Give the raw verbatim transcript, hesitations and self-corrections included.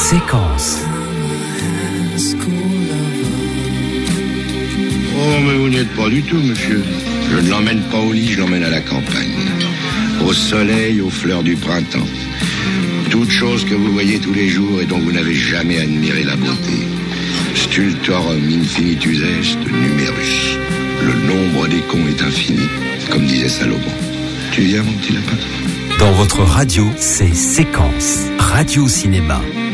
Séquence. Oh, mais vous n'y êtes pas du tout, monsieur. Je ne l'emmène pas au lit, je l'emmène à la campagne. Au soleil, aux fleurs du printemps. Toutes choses que vous voyez tous les jours et dont vous n'avez jamais admiré la beauté. Stultorum infinitus est numerus. Le nombre des cons est infini, comme disait Salomon. Tu viens, mon petit lapin ? Dans votre radio, c'est Séquence. Radio Cinéma.